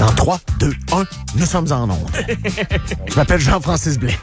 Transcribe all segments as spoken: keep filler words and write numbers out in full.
Dans trois, deux, un, nous sommes en ondes. Je m'appelle Jean-Francis Blais.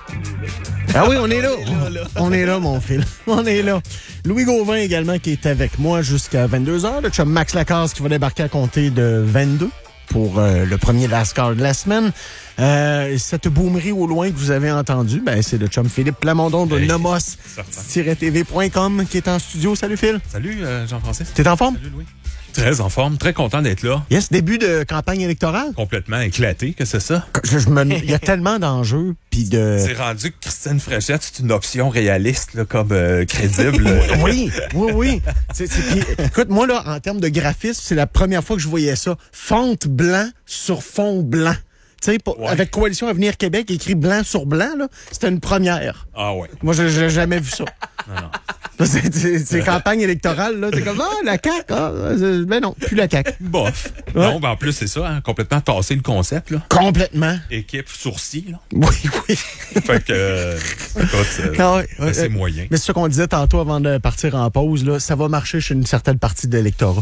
Ah oui, on est là. On, on est là, mon fils. On est là. Louis Gauvin également qui est avec moi jusqu'à vingt-deux heures. Le chum Max Lacasse qui va débarquer à compter de vingt-deux pour euh, le premier Lascar de la semaine. Euh, cette boomerie au loin que vous avez entendue, ben, c'est le chum Philippe Plamondon de hey, nomos tiret t v point com qui est en studio. Salut Phil. Salut euh, Jean-Francis. T'es en forme? Salut Louis. Très en forme, très content d'être là. Yes, début de campagne électorale. Complètement éclaté, que c'est ça? Je, je me, il y a tellement d'enjeux, puis de... C'est rendu que Christine Fréchette, c'est une option réaliste, là, comme euh, crédible. oui, oui, oui. C'est, c'est, pis, écoute, moi, là, en termes de graphisme, c'est la première fois que je voyais ça. Fonte blanc sur fond blanc. Tu sais, ouais. Avec Coalition Avenir Québec, écrit blanc sur blanc, là, c'était une première. Ah ouais. Moi, je n'ai jamais vu ça. Non, non. C'est, c'est, c'est campagne électorale, là. T'es comme, ah, la C A Q, ah, ben non, plus la C A Q. Bof. Ouais. Non, ben en plus, c'est ça, hein, complètement tassé le concept, là. Complètement. Équipe sourcil, là. Oui, oui. Fait que, euh, écoute, euh, ah ouais, ouais, c'est euh, moyen. Mais c'est ce qu'on disait tantôt avant de partir en pause, là. Ça va marcher chez une certaine partie de l'électorat.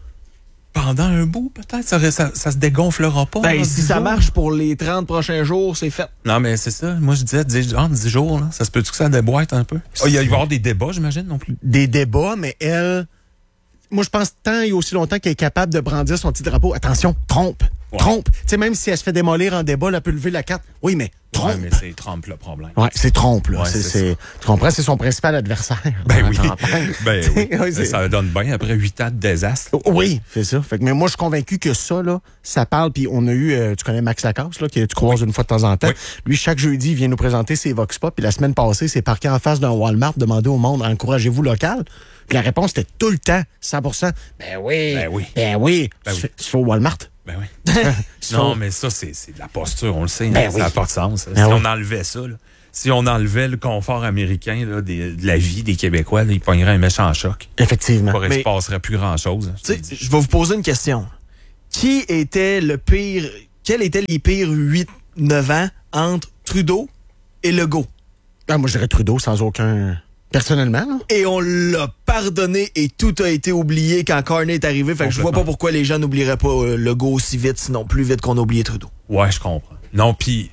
Pendant un bout, peut-être, ça, ça, ça se dégonflera pas. Ben, si ça jours. marche pour les trente prochains jours, c'est fait. Non, mais c'est ça. Moi, je disais dix, entre dix jours, là. Ça se peut-tu que ça déboîte un peu? Oh, il va y avoir des débats, j'imagine, non plus? Des débats, mais elle... Moi, je pense tant et aussi longtemps qu'elle est capable de brandir son petit drapeau. Attention, trompe, ouais. trompe. Tu sais, même si elle se fait démolir en débat, elle peut lever la carte. Oui, mais trompe. Ouais, mais c'est Trump le problème. Ouais, c'est trompe, là. Ouais, c'est, c'est, c'est, tu comprends? C'est son principal adversaire. Ben oui. ben oui. Ça donne bien après huit ans de désastre. Oui, c'est ça. Fait que, mais moi, je suis convaincu que ça, là, ça parle. Puis on a eu, euh, tu connais Max Lacasse, là, que tu croises oui. une fois de temps en temps. Oui. Lui, chaque jeudi, il vient nous présenter ses Vox Pop. Puis la semaine passée, c'est parqué en face d'un Walmart, demander au monde, encouragez-vous local. Puis la réponse était tout le temps, cent pour cent. Ben oui. Ben oui. Ben oui. Ben tu, oui. Fais, tu fais au Walmart. Ben oui. non, mais ça, c'est, c'est de la posture, on le sait. Ben hein, oui. Ça n'a pas de sens. Ben si oui. on enlevait ça, là, si on enlevait le confort américain là, des, de la vie des Québécois, là, ils pogneraient un méchant choc. Effectivement. Il ne se passerait plus grand-chose. Je vais vous poser une question. Qui était le pire... Quels étaient les pires huit neuf ans entre Trudeau et Legault? Ben, moi, je dirais Trudeau sans aucun... Personnellement, là. Et on l'a pardonné et tout a été oublié quand Carney est arrivé. Fait que je vois pas pourquoi les gens n'oublieraient pas euh, Legault aussi vite, sinon plus vite qu'on a oublié Trudeau. Ouais, je comprends. Non, puis...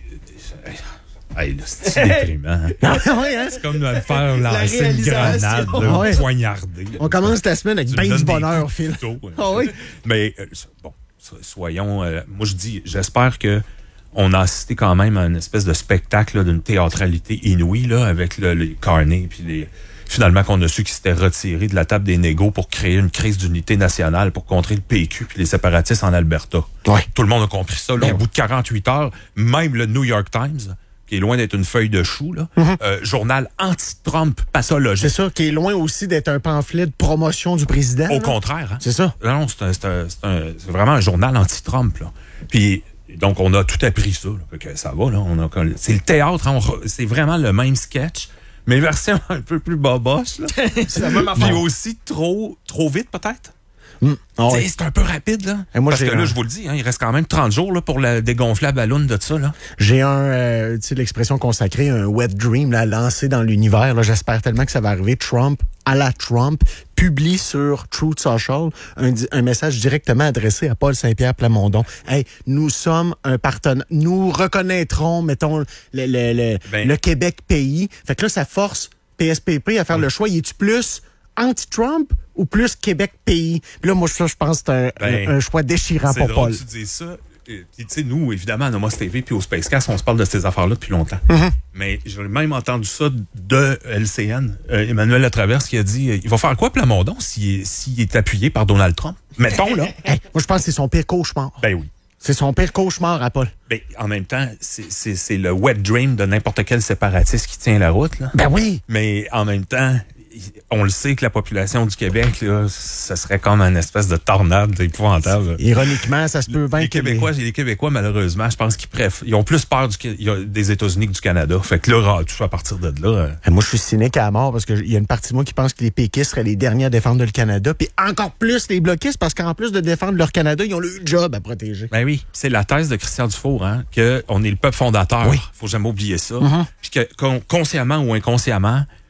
Hey, là, c'est déprimant. Hein? ouais, hein? C'est comme de faire lancer une grenade, là, ouais. poignarder. On commence la semaine avec bien du bonheur, Phil. Ah oui? Mais, euh, bon, soyons... Euh, moi, je dis, j'espère que on a assisté quand même à une espèce de spectacle là, d'une théâtralité inouïe là, avec le, le Carney, puis les, finalement qu'on a su qu'il s'était retiré de la table des négos pour créer une crise d'unité nationale pour contrer le P Q puis les séparatistes en Alberta. Ouais. Tout le monde a compris ça. Là, ben au oui. bout de quarante-huit heures, même le New York Times, qui est loin d'être une feuille de chou, là, mm-hmm. euh, journal anti-Trump pathologique. C'est ça, qui est loin aussi d'être un pamphlet de promotion du président. Au là. contraire. Hein? C'est ça. Non, non, c'est, un, c'est, un, c'est, un, c'est vraiment un journal anti-Trump. Là. Puis... Donc, on a tout appris ça. Là, que ça va, là. On a, c'est le théâtre, hein, on, c'est vraiment le même sketch, mais version un peu plus boboche. Là. C'est la même affaire. Puis aussi trop, trop vite, peut-être. Mmh. Oh, oui. C'est un peu rapide, là. Et moi, Parce j'ai que là, un... je vous le dis, hein, il reste quand même trente jours là, pour la dégonfler la ballonne de ça. Là. J'ai un, euh, tu sais, l'expression consacrée, un wet dream là, lancé dans l'univers. Là, j'espère tellement que ça va arriver. Trump, à la Trump, publie sur Truth Social un, un message directement adressé à Paul Saint-Pierre Plamondon. Hey, nous sommes un partenaire. Nous reconnaîtrons, mettons, le, le, le, ben... le Québec pays. Fait que là, ça force P S P P à faire oui. le choix. Y est-tu plus anti-Trump ou plus Québec-pays? Puis là, moi, ça, je pense que c'est un, ben, un, un choix déchirant pour Paul. Tu dis ça. Puis, tu sais, nous, évidemment, à Nomos T V puis au Spacecast, on se parle de ces affaires-là depuis longtemps. Mm-hmm. Mais j'ai même entendu ça de L C N. Euh, Emmanuel Latraverse qui a dit, euh, il va faire quoi, Plamondon, s'il, s'il est appuyé par Donald Trump? Mettons, là. Hey, moi, je pense que c'est son pire cauchemar. Ben oui. C'est son pire cauchemar à Paul. Ben, en même temps, c'est, c'est, c'est le wet dream de n'importe quel séparatiste qui tient la route, là. Ben oui. Mais en même temps, on le sait que la population du Québec, là, ça serait comme une espèce de tornade épouvantable. Ironiquement, ça se peut bien les que Québécois, les... les Québécois, malheureusement, je pense qu'ils préfèrent, ils ont plus peur du, des États-Unis que du Canada. Fait que là, tout à partir de là. Euh... Moi, je suis cynique à mort parce qu'il y a une partie de moi qui pense que les péquistes seraient les derniers à défendre le Canada, puis encore plus les bloquistes parce qu'en plus de défendre leur Canada, ils ont le job à protéger. Ben oui, c'est la thèse de Christian Dufour, hein, que on est le peuple fondateur. Oui. Faut jamais oublier ça. Mm-hmm. Puis que consciemment ou inconsciemment,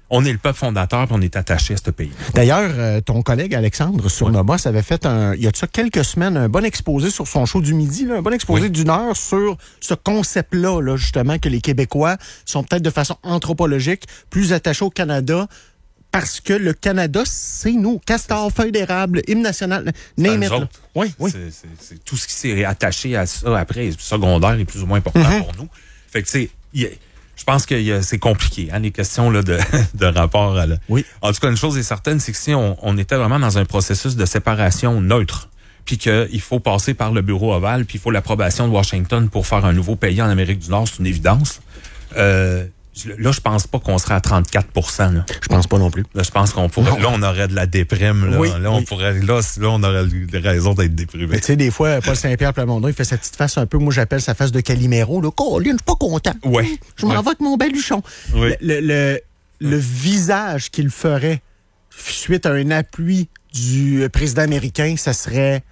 On est le peuple fondateur, puis on est attaché à ce pays. D'ailleurs, euh, ton collègue Alexandre sur oui. Nomos avait fait, un, il y a de ça quelques semaines, un bon exposé sur son show du midi, là, un bon exposé oui. d'une heure sur ce concept-là, là, justement, que les Québécois sont peut-être de façon anthropologique plus attachés au Canada parce que le Canada, c'est nous. Castor, feuille d'érable, hymne national, name it. Oui, oui. C'est, c'est, c'est tout ce qui s'est attaché à ça après, secondaire est plus ou moins important mm-hmm. pour nous. Fait que, tu sais, je pense que c'est compliqué, hein, les questions là, de, de rapport à... La... Oui. En tout cas, une chose est certaine, c'est que si on, on était vraiment dans un processus de séparation neutre, puis qu'il faut passer par le bureau ovale, puis il faut l'approbation de Washington pour faire un nouveau pays en Amérique du Nord, c'est une évidence. Euh, là, je pense pas qu'on serait à trente-quatre pour cent. Là. Je pense pas non plus. Là, je pense qu'on pourrait... Non. Là, on aurait de la déprime. Là, oui, là on oui. pourrait... Là, là, on aurait des raisons d'être déprimé. Tu sais, des fois, Paul Saint-Pierre Plamondon, il fait sa petite face un peu, moi j'appelle sa face de Calimero. Là, Colin, je suis pas content. Oui. Je m'en oui. vais avec mon baluchon. Oui. Le, le, le, le visage qu'il ferait suite à un appui du président américain, ça serait...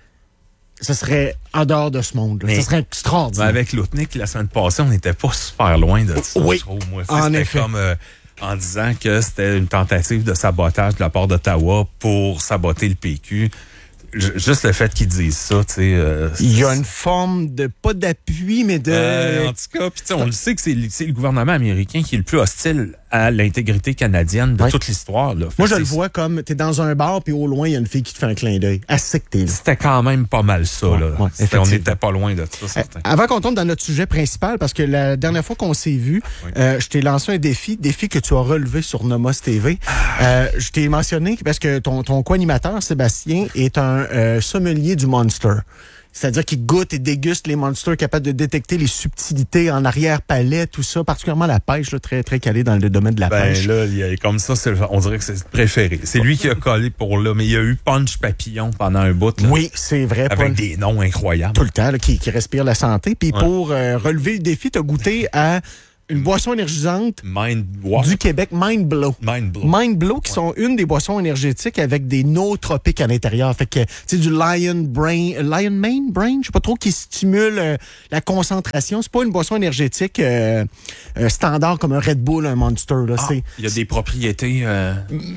Ça serait en dehors de ce monde. Ça serait extraordinaire. Avec Loutnik, la semaine passée, on n'était pas super loin de ça. Oui, je trouve, moi. en c'était effet. comme euh, en disant que c'était une tentative de sabotage de la part d'Ottawa pour saboter le P Q. Juste le fait qu'ils disent ça, tu sais... Euh, il y a une forme de, pas d'appui, mais de... Euh, en tout cas, puis on le sait que c'est, c'est le gouvernement américain qui est le plus hostile à l'intégrité canadienne de ouais. toute l'histoire. Là. Moi, je le vois comme, t'es dans un bar, puis au loin, il y a une fille qui te fait un clin d'œil. Assez que t'es là. C'était quand même pas mal ça, ouais, là. Ouais, on n'était pas loin de ça, certain. Euh, avant qu'on tombe dans notre sujet principal, parce que la dernière fois qu'on s'est vu, oui. euh, je t'ai lancé un défi, défi que tu as relevé sur Nomos T V. Euh, je t'ai mentionné parce que ton, ton co-animateur, Sébastien, est un euh, sommelier du Monster. C'est-à-dire qu'il goûte et déguste les monsters, capable de détecter les subtilités en arrière-palais, tout ça, particulièrement la pêche, là, très très calé dans le domaine de la ben, pêche. Ben là, il y a, comme ça, c'est, on dirait que c'est le préféré. C'est lui qui a collé pour là, mais il y a eu Punch Papillon pendant un bout. Là, oui, c'est vrai. Avec Punch, des noms incroyables. Tout le temps, là, qui, qui respire la santé. Puis ouais. pour euh, relever le défi, tu as goûté à une boisson énergisante Mind du Québec, Mind Blow. Mind Blow. Mind Blow, qui ouais. sont une des boissons énergétiques avec des nootropiques à l'intérieur. Fait que, tu sais, du Lion Brain, Lion Mane Brain, je sais pas trop, qui stimule euh, la concentration. C'est pas une boisson énergétique euh, euh, standard comme un Red Bull, un Monster. Là. Ah, c'est, il y a des propriétés... Euh...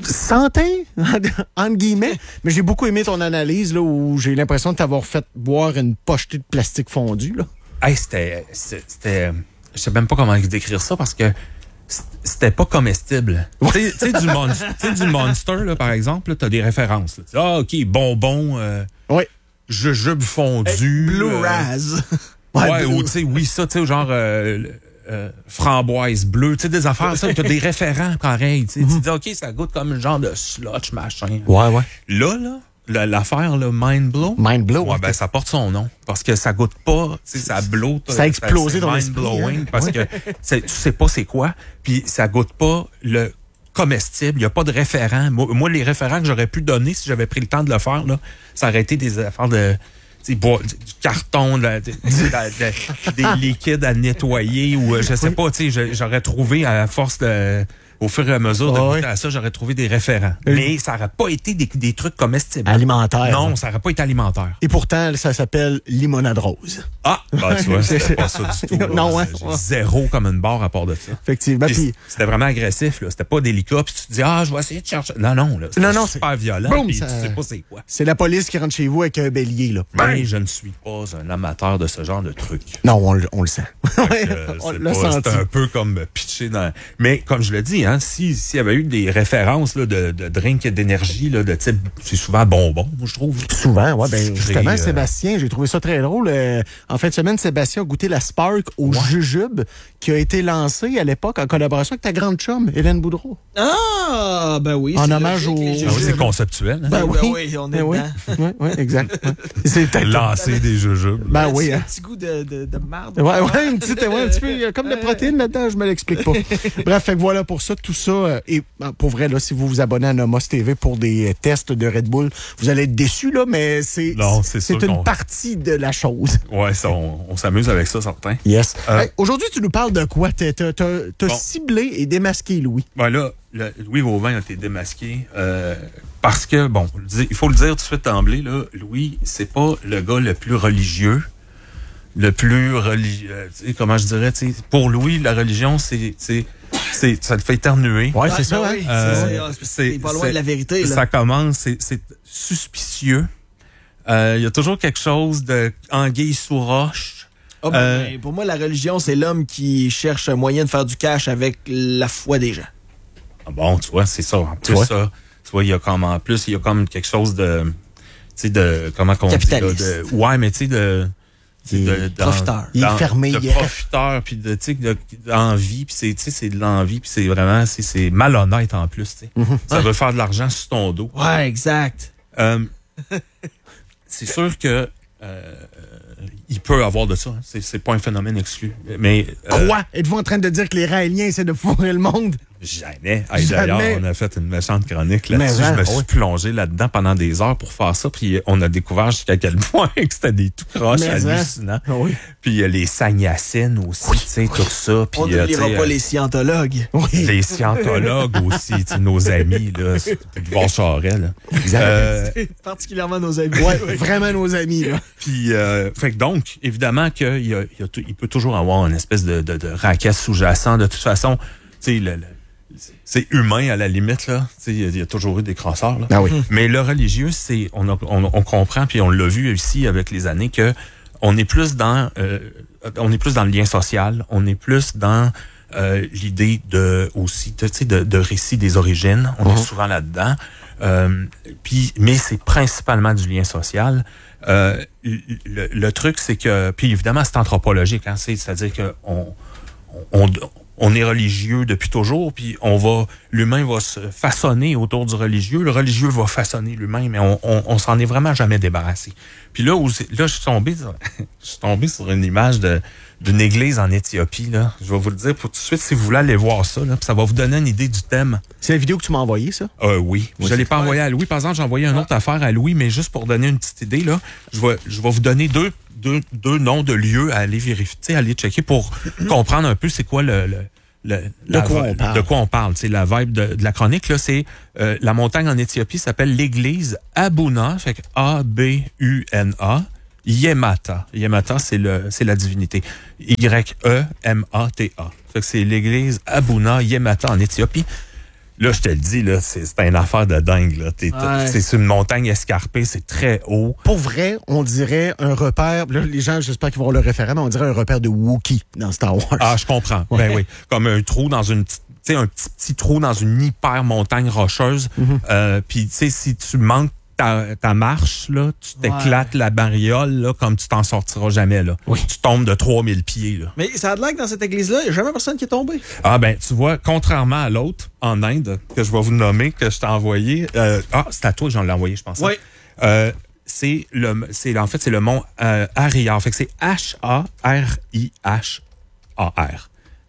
santé, entre guillemets. Mais j'ai beaucoup aimé ton analyse, là, où j'ai l'impression de t'avoir fait boire une pochetée de plastique fondu, là. Hey, c'était... c'était... Je sais même pas comment décrire ça parce que c'était pas comestible. Tu sais, du, mon, du Monster, là, par exemple, tu as des références. Là. Ah, OK, bonbon, euh, oui. jujube fondu. Hey, Blue euh, Raz. ouais, ouais ou tu sais, oui, ça, tu sais, genre euh, euh, framboise bleue, tu sais, des affaires, ça, tu as des référents pareils. Tu mm-hmm. dis, OK, ça goûte comme un genre de slotch, machin. Ouais, ouais. Là, là, l'affaire, là, Mind Blow. Mind Blow. Ouais, ben, ça porte son nom. Parce que ça goûte pas, tu sais, ça blow. Ça a explosé dans Mind blowing. Hein? Parce que tu sais pas c'est quoi. Puis ça goûte pas le comestible. Il y a pas de référent. Moi, moi, les référents que j'aurais pu donner si j'avais pris le temps de le faire, là, ça aurait été des affaires de, du carton, de, de, de, de, des liquides à nettoyer ou je sais oui. pas, tu sais, j'aurais trouvé à force de... Au fur et à mesure de oh, goûter oui. à ça, j'aurais trouvé des référents. Oui. Mais ça n'aurait pas été des, des trucs comestibles. Alimentaires. Non, hein. ça n'aurait pas été alimentaire. Et pourtant, ça s'appelle limonade rose. Ah, ben tu vois, c'était pas ça du tout. Non, ouais. Zéro comme une barre à part de ça. Effectivement. Puis, c'était vraiment agressif, là. C'était pas délicat, puis tu te dis, ah, je vais essayer de chercher. Non, non, là. C'était non, non, super c'est... violent, Boum, puis ça... tu sais pas c'est quoi. C'est la police qui rentre chez vous avec un bélier, là. Mais je ne suis pas un amateur de ce genre de truc. Non, on, on le sent. Euh, on c'est l'a pas, senti. C'est un peu comme pitcher dans... Mais comme je le dis, hein, si, s'il y avait eu des références là, de, de drinks d'énergie, là, de type, c'est souvent bonbon, moi, je trouve. Souvent, ouais. Ben, justement, euh... Sébastien, j'ai trouvé ça très drôle. Euh, en fin de semaine, Sébastien a goûté la Spark au ouais. jujube qui a été lancée à l'époque en collaboration avec ta grande chum, Hélène Boudreau. Ah, ben oui. En hommage au... Ah, oui, c'est conceptuel. Hein? Ben, ben oui. oui, on est ben oui. Oui, oui, exact. Ouais. C'est peut-être... Lancer des jujubes. Ben oui. Un hein. petit goût de, de, de marde. Ouais, ouais, une petite, ouais, un petit peu, il y a comme de protéines là-dedans, je me l'explique pas. Bref, fait que voilà pour ça, tout ça. Euh, et pour vrai, là, si vous vous abonnez à Nomos T V pour des euh, tests de Red Bull, vous allez être déçus, là, mais c'est, non, c'est, c'est une partie de la chose. Ouais, ça, on, on s'amuse avec ça, certain. Yes. Euh, hey, aujourd'hui, tu nous parles de quoi? T'as, t'as, t'as, t'as bon. ciblé et démasqué Louis. Ben là, le, Louis Vauvin a été démasqué euh, parce que, bon, il faut le dire tout de suite d'emblée, là, Louis, c'est pas le gars le plus religieux, le plus religieux, comment je dirais, tu sais, pour Louis, la religion, c'est, c'est, c'est, ça te fait éternuer. Ouais, c'est ça, ben hein? oui, Euh, c'est- c'est c'est pas loin de la vérité. Là. Ça commence, c'est, c'est suspicieux. Il euh, y a toujours quelque chose de anguille sous roche. Ah ben, Euh, ben, pour moi, la religion, c'est l'homme qui cherche un moyen de faire du cash avec la foi des gens. Ah bon, tu vois, c'est ça. En plus, vois? ça, tu vois, il y a comme, en plus, il y a comme quelque chose de, tu sais, de, comment qu'on dit, là, Capitaliste. de, ouais, mais tu sais, de, tu sais, Il de, est dans- profiteur. Il est dans- fermé, de il est- profiteur, puis de, tu sais, de- d'envie, puis c'est, tu sais, c'est de l'envie, puis c'est vraiment, c'est, c'est malhonnête en plus, tu sais. Ça Ouais. veut faire de l'argent sur ton dos. Ouais, exact. Euh, c'est sûr que, euh, il peut avoir de ça. Hein. C'est, c'est pas un phénomène exclu. Mais, euh, Quoi? Êtes-vous en train de dire que les Raéliens essaient de fourrer le monde? Jamais. Hey, d'ailleurs, Jamais. on a fait une méchante chronique là-dessus. Mais Je me hein, suis oui. plongé là-dedans pendant des heures pour faire ça. Puis on a découvert jusqu'à quel point que c'était des tout croches Mais hein. hallucinants. Ah oui. Puis euh, les sagnacines aussi, tu sais, tout ça. Puis On euh, n'oubliera tu sais, pas euh, les scientologues. Oui. les scientologues aussi, tu sais, nos amis, là, c'est Yvon Charest, là. Euh, Particulièrement nos amis. Ouais, vraiment nos amis, là. Puis, euh, fait que donc, évidemment qu'il y a, il y a tout- il peut toujours avoir une espèce de, de, de racket sous-jacent. De toute façon, tu sais, le- le- c'est humain à la limite, là. Tu sais, il y a- il y a toujours eu des crosseurs, là. Ah oui. Mais le religieux, c'est, on, a- on, on comprend, puis on l'a vu ici avec les années, que on est plus dans, euh, on est plus dans le lien social, on est plus dans euh, l'idée de aussi, tu sais, de, de récit des origines. On est souvent là-dedans. Euh, puis, mais c'est principalement du lien social. Euh, le, le truc, c'est que, puis évidemment, c'est anthropologique, hein, c'est, c'est-à-dire que on, on, on est religieux depuis toujours, puis on va, l'humain va se façonner autour du religieux, le religieux va façonner l'humain, mais on, on, on s'en est vraiment jamais débarrassé. Puis là, où, c'est- là, je suis tombé, sur- je suis tombé sur une image de d'une église en Éthiopie, là. Je vais vous le dire pour tout de suite, si vous voulez aller voir ça, là, puis ça va vous donner une idée du thème. C'est la vidéo que tu m'as envoyée, ça? Euh, oui. Je ne l'ai pas envoyé à Louis. Par exemple, j'ai envoyé une autre affaire à Louis, mais juste pour donner une petite idée, là, je vais, je vais vous donner deux, deux, deux noms de lieux à aller vérifier, tu sais, à aller checker pour comprendre un peu c'est quoi le... le le- la quoi vi- on parle. De quoi on parle. C'est la vibe de, de la chronique, là, c'est euh, la montagne en Éthiopie s'appelle l'église Abuna, fait que A B U N A, Yemata. Yemata, c'est le c'est la divinité. Y E M A T A. Fait que c'est l'église Abuna Yemata en Éthiopie. Là, je te le dis, là, c'est, c'est une affaire de dingue, là. T'es, Ouais. C'est sur une montagne escarpée, c'est très haut. Pour vrai, on dirait un repère. Là, les gens, j'espère qu'ils vont le référer, mais on dirait un repère de Wookiee dans Star Wars. Ah, je comprends. Ben oui. Comme un trou dans une petite, tu sais, un petit, petit trou dans une hyper montagne rocheuse. Euh, puis, tu sais, si tu manques ta, ta marche, là, tu t'éclates la bariole, là, comme tu t'en sortiras jamais, là. Tu tombes de trois mille pieds, là. Mais ça a l'air que dans cette église-là, il n'y a jamais personne qui est tombé. Ah, ben, tu vois, contrairement à l'autre, en Inde, que je vais vous nommer, que je t'ai envoyé, euh, ah, c'est à toi que j'en l'ai envoyé, je pense. Oui. Euh, c'est le, c'est, en fait, c'est le mont euh, Harihar. Fait que c'est H A R I H A R.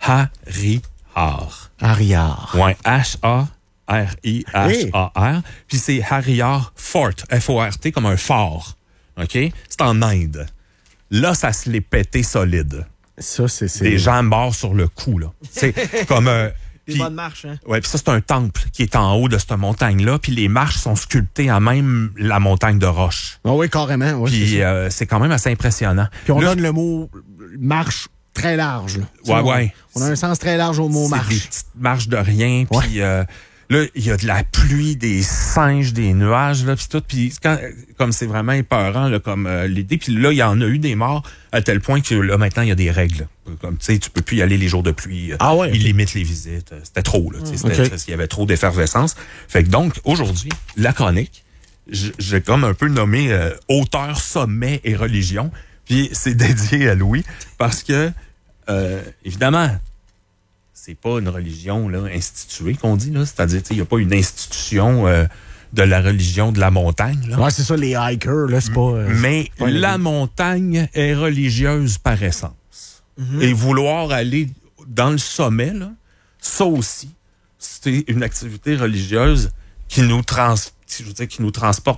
Harihar. Ariar. Ouais, H A R I H A R. Puis c'est Harihar Fort, F O R T, comme un fort. OK? C'est en Inde. Là, ça se l'est pété solide. Ça, c'est. c'est- Des gens morts sur le coup, là. C'est comme... euh, Des puis- bonnes marches, hein? Ouais, puis ça, c'est un temple qui est en haut de cette montagne-là. Puis les marches sont sculptées à même la montagne de roche. Ah oui, carrément. Ouais, c'est Puis ça. euh, c'est quand même assez impressionnant. Puis on Là, donne le mot marche très large. là. Tu sais, Ouais, on- ouais. On a un sens très large au mot c'est des marche. petites marches de rien. Puis euh, là, il y a de la pluie, des singes, des nuages, là, puis tout. Puis quand, comme c'est vraiment épeurant, là, comme euh, l'idée. Puis là, il y en a eu des morts à tel point que là, maintenant, il y a des règles. Comme, tu sais, tu peux plus y aller les jours de pluie. Ah ouais, Ils ok. limitent les visites. C'était trop, là. tu sais, c'était- Ok. Il y avait trop d'effervescence. Fait que donc, aujourd'hui, la chronique, j- j'ai comme un peu nommé euh, auteur, sommet et religion. Puis c'est dédié à Louis parce que, euh, évidemment, c'est pas une religion là, instituée qu'on dit, là. C'est-à-dire, il n'y a pas une institution euh, de la religion de la montagne. Là. Ouais, c'est ça, les hikers, là, c'est pas. euh, Mais pas une la église. montagne est religieuse par essence. Et vouloir aller dans le sommet, là, ça aussi, c'est une activité religieuse qui nous trans, je veux dire, qui nous transporte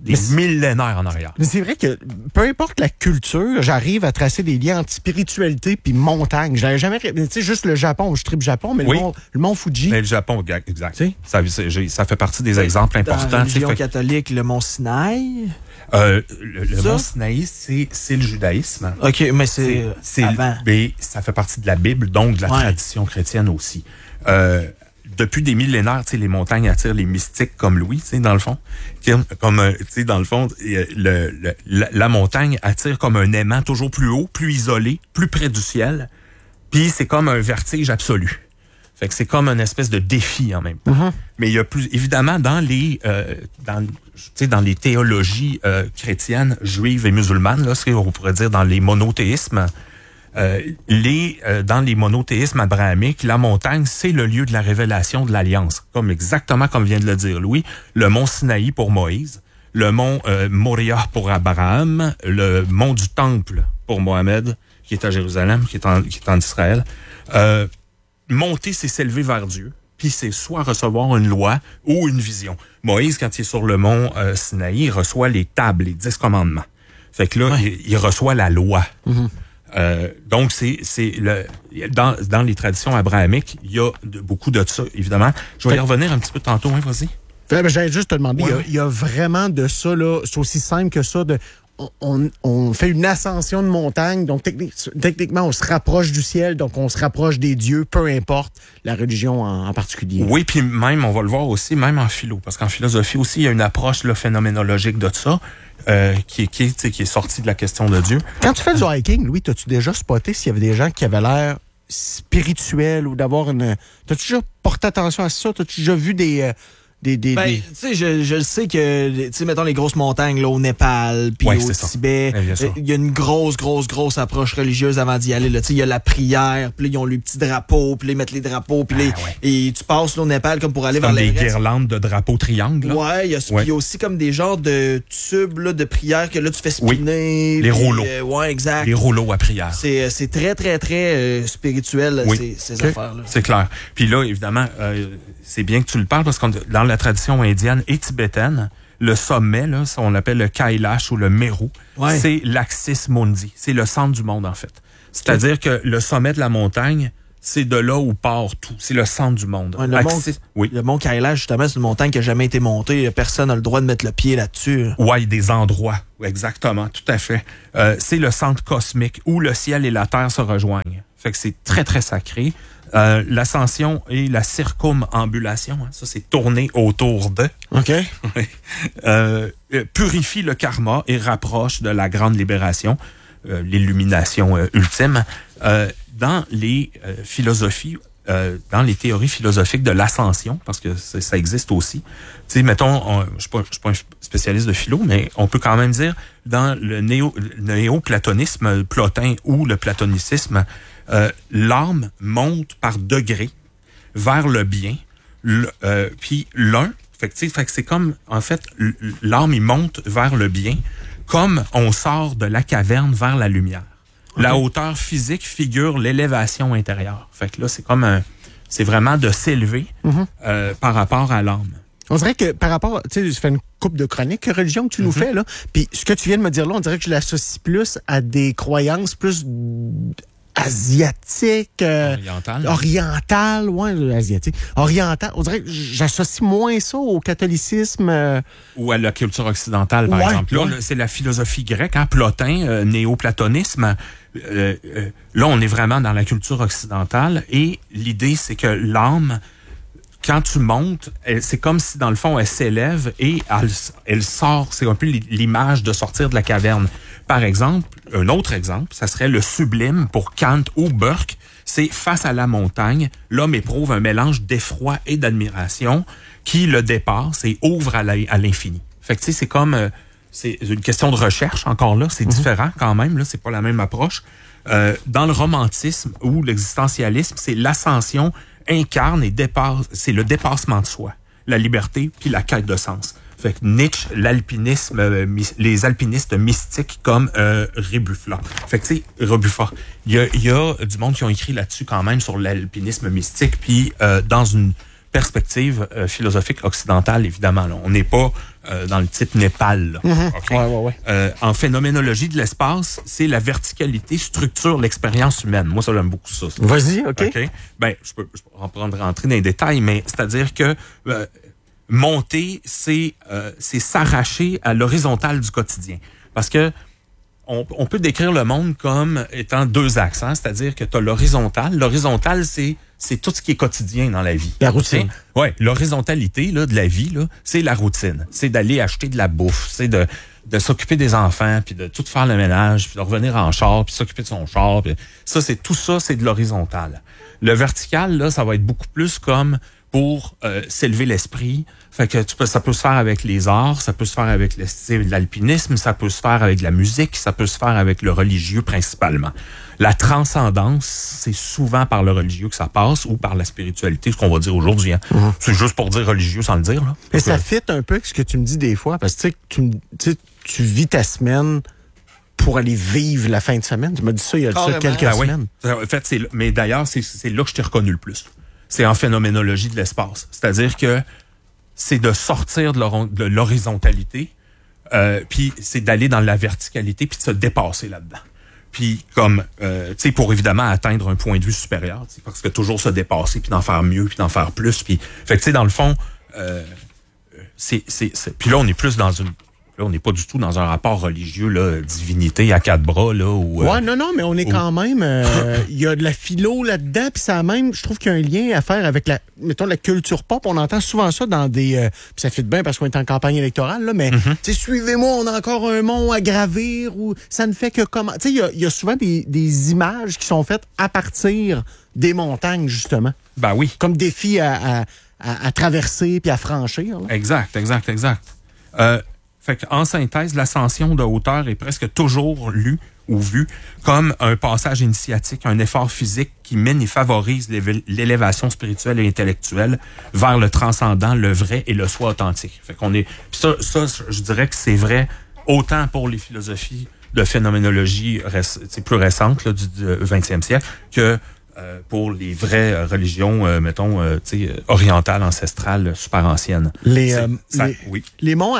des Mais millénaires en arrière. Mais c'est vrai que peu importe la culture, j'arrive à tracer des liens entre spiritualité puis montagne. J'avais jamais, tu sais, juste le Japon, je tripe Japon, mais Oui. le, mont, le mont Fuji. Mais le Japon, exact. Tu sais? Ça, c'est- j'ai- ça fait partie des exemples Dans la importants. tu sais, religion fait- catholique, le mont Sinaï. euh, le le Ça? mont Sinaï, c'est c'est le judaïsme. OK, mais c'est C'est avant. mais ça fait partie de la Bible, donc de la Ouais. tradition chrétienne aussi. Euh, depuis des millénaires, tu sais, les montagnes attirent les mystiques comme Louis, tu sais, dans le fond. Comme, comme euh, tu sais, dans le fond, euh, le, le, la, la montagne attire comme un aimant toujours plus haut, plus isolé, plus près du ciel. Puis c'est comme un vertige absolu. Fait que c'est comme une espèce de défi en même temps. Mm-hmm. Mais il y a plus, évidemment, dans les, euh, dans, tu sais, dans les théologies euh, chrétiennes, juives et musulmanes, là, ce qu'on pourrait dire dans les monothéismes, euh, les, euh, dans les monothéismes abrahamiques, la montagne, c'est le lieu de la révélation de l'alliance. Comme exactement comme vient de le dire Louis, le mont Sinaï pour Moïse, le mont euh, Moriah pour Abraham, le mont du Temple pour Mohamed, qui est à Jérusalem, qui est en, qui est en Israël. Euh, monter, c'est s'élever vers Dieu, puis c'est soit recevoir une loi ou une vision. Moïse, quand il est sur le mont euh, Sinaï, il reçoit les tables, les dix commandements. Fait que là, Ouais. il, il reçoit la loi. Mm-hmm. Euh, donc, c'est c'est le dans, dans les traditions abrahamiques, il y a de, beaucoup de ça, évidemment. Je vais y revenir un petit peu tantôt, hein, vas-y. Ben, j'allais juste te demander, il y a- Ouais. il y, a vraiment de ça, là, c'est aussi simple que ça, de, on, on, on fait une ascension de montagne, donc techni- techniquement, on se rapproche du ciel, donc on se rapproche des dieux, peu importe la religion en, en particulier. Oui, puis même, on va le voir aussi, même en philo, parce qu'en philosophie aussi, il y a une approche là, phénoménologique de ça, euh, qui, est- qui, est, tu sais, qui est sortie de la question de Dieu. Quand tu fais du hiking, Louis, t'as-tu déjà spoté s'il y avait des gens qui avaient l'air spirituels ou d'avoir une... T'as-tu déjà porté attention à ça? T'as-tu déjà vu des... euh, des, des, Ben, des- tu sais, je, je le sais que, tu sais, mettons les grosses montagnes, là, au Népal, puis Ouais, au c'est ça. Tibet, Ouais, bien sûr. il y a une grosse, grosse, grosse approche religieuse avant d'y aller, là. Tu sais, il y a la prière, puis là, ils ont le petit drapeau, puis là, ils mettent les drapeaux, puis là, Ah, ouais. et tu passes, là, au Népal, comme pour aller vers Comme des l'Everest. guirlandes de drapeaux triangles. là. Ouais, il y, a, puis Ouais. il y a aussi comme des genres de tubes, là, de prière que là, tu fais spinner. Les puis, rouleaux. euh, ouais, exact. Les rouleaux à prière. C'est, c'est très, très, très euh, spirituel, Oui. ces, ces Ok. affaires-là. C'est clair. Puis là, évidemment, euh, c'est bien que tu le parles parce que dans la tradition indienne et tibétaine, le sommet, là, ça, on l'appelle le Kailash ou le Meru, Ouais. c'est l'Axis Mundi. C'est le centre du monde, en fait. C'est-à-dire que le sommet de la montagne, c'est de là où part tout. C'est le centre du monde. Ouais, le Axis- monde- Oui. Le mont Kailash, justement, c'est une montagne qui n'a jamais été montée. Personne n'a le droit de mettre le pied là-dessus. Ouais, des endroits. Oui, exactement, tout à fait. Euh, c'est le centre cosmique où le ciel et la terre se rejoignent. Fait que c'est très, très sacré. Euh, l'ascension et la circumambulation, hein, ça c'est tourner autour de, OK. euh, euh, purifie le karma et rapproche de la grande libération, euh, l'illumination euh, ultime. Euh, dans les euh, philosophies, euh, dans les théories philosophiques de l'ascension, parce que ça, ça existe aussi. Tu sais, mettons, on- je suis pas, je suis pas un spécialiste de philo, mais on peut quand même dire dans le néo, le néo-platonisme, le plotin ou le platonicisme, euh, l'âme monte par degrés vers le bien, le- euh, puis l'un, fait que, tu sais, fait que c'est comme, en fait, l- l'âme, il monte vers le bien, comme on sort de la caverne vers la lumière. La hauteur physique figure l'élévation intérieure. Fait que là, c'est comme un, c'est vraiment de s'élever Mhm. euh, par rapport à l'âme. On dirait que par rapport, tu sais, ça fait une coupe de chronique religion que tu Mm-hmm. nous fais, là. Puis ce que tu viens de me dire là, on dirait que je l'associe plus à des croyances plus asiatiques, euh, Oriental. orientales, ouais, euh, asiatiques, orientales. On dirait que j'associe moins ça au catholicisme. euh, Ou à la culture occidentale, par Ouais, exemple. Là, ouais. là, c'est la philosophie grecque, hein, Plotin, euh, néoplatonisme. Euh, euh, là, on est vraiment dans la culture occidentale et l'idée, c'est que l'âme, quand tu montes, elle- c'est comme si, dans le fond, elle s'élève et elle, elle sort. C'est un peu l'image de sortir de la caverne. Par exemple, un autre exemple, ça serait le sublime pour Kant ou Burke. C'est face à la montagne, l'homme éprouve un mélange d'effroi et d'admiration qui le dépasse et ouvre à la- à l'infini. Fait que, tu sais, c'est comme... euh, c'est une question de recherche, encore là. C'est différent quand même, là. C'est pas la même approche. Euh, dans le romantisme ou l'existentialisme, c'est l'ascension incarne et dépasse, c'est le dépassement de soi, la liberté puis la quête de sens. Fait que Nietzsche, l'alpinisme, euh, mis- les alpinistes mystiques comme euh, Rebuffat. Fait que tu sais, Rebuffat. Il y a, il y a du monde qui ont écrit là-dessus quand même sur l'alpinisme mystique, puis euh, dans une perspective euh, philosophique occidentale, évidemment. Là. On n'est pas euh, dans le type Népal. Là. Mm-hmm. Okay? Ouais, ouais, ouais. Euh, en phénoménologie de l'espace, c'est la verticalité structure l'expérience humaine. Moi, ça, j'aime beaucoup ça. ça. Vas-y, OK. okay? Ben, je peux, je peux en prendre rentrer dans les détails, mais c'est-à-dire que euh, monter, c'est euh, c'est s'arracher à l'horizontale du quotidien. Parce que On, on peut décrire le monde comme étant deux axes, hein? C'est-à-dire que tu as l'horizontale. L'horizontale, c'est c'est tout ce qui est quotidien dans la vie. La routine. Ouais, l'horizontalité là de la vie là, c'est la routine. C'est d'aller acheter de la bouffe, c'est de de s'occuper des enfants, puis de tout faire le ménage, puis de revenir en char, puis s'occuper de son char. Puis ça, c'est tout ça, c'est de l'horizontal. Le vertical là, ça va être beaucoup plus comme pour euh, s'élever l'esprit. Fait que tu peux, ça peut se faire avec les arts, ça peut se faire avec le, l'alpinisme, ça peut se faire avec la musique, ça peut se faire avec le religieux principalement. La transcendance, c'est souvent par le religieux que ça passe ou par la spiritualité, ce qu'on va dire aujourd'hui. Hein. Mm-hmm. C'est juste pour dire religieux sans le dire. Là. Et ça fit un peu avec ce que tu me dis des fois, parce que tu sais, tu vis ta semaine pour aller vivre la fin de semaine. Tu m'as dit ça il y a ça quelques ah, semaines. Oui. En fait, c'est, mais d'ailleurs, c'est, c'est là que je t'ai reconnu le plus. C'est en phénoménologie de l'espace. C'est-à-dire que c'est de sortir de l'horizontalité, euh, puis c'est d'aller dans la verticalité, puis de se dépasser là-dedans. Puis comme, euh, tu sais, pour évidemment atteindre un point de vue supérieur, parce que toujours se dépasser, puis d'en faire mieux, puis d'en faire plus. Puis, fait que tu sais, dans le fond, euh, c'est, c'est, c'est, puis là, on est plus dans une... Là, on n'est pas du tout dans un rapport religieux, là, divinité à quatre bras, là. Où, ouais, euh, non, non, mais on est où... quand même... Il euh, y a de la philo là-dedans, puis ça a même, je trouve qu'il y a un lien à faire avec la, mettons, la culture pop. On entend souvent ça dans des... Euh, puis ça fait bien parce qu'on est en campagne électorale, là, mais, mm-hmm. tu sais, suivez-moi, on a encore un mont à gravir, ou ça ne fait que comment... Tu sais, il y a, y a souvent des, des images qui sont faites à partir des montagnes, justement. Ben oui. Comme défi à, à, à, à traverser puis à franchir. Là. Exact, exact, exact. Euh, Fait qu'en synthèse, l'ascension de hauteur est presque toujours lue ou vue comme un passage initiatique, un effort physique qui mène et favorise l'élévation spirituelle et intellectuelle vers le transcendant, le vrai et le soi authentique. Fait qu'on est, ça, ça, je dirais que c'est vrai autant pour les philosophies de phénoménologie c'est plus récentes là, du vingtième siècle que Euh, pour les vraies religions, euh, mettons, euh, tu sais, orientales, ancestrales, super anciennes. Les, euh, ça, les, oui. les monts